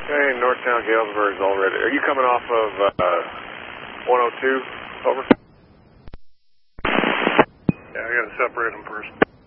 Hey, Northtown Galesburg's already. Are you coming off of 102? Over. Yeah, I got to separate them first.